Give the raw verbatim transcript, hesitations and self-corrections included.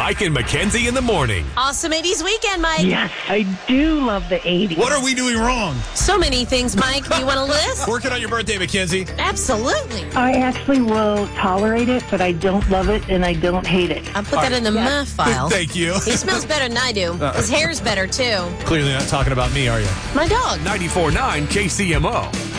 Mike and Mackenzie in the morning. Awesome eighties weekend, Mike. Yes, I do love the eighties. What are we doing wrong? So many things, Mike. Do you want a list? Working on your birthday, Mackenzie. Absolutely. I actually will tolerate it, but I don't love it and I don't hate it. I'll put that in the yeah. M file. Thank you. He smells better than I do. His hair's better, too. Clearly not talking about me, are you? My dog. ninety-four point nine K C M O.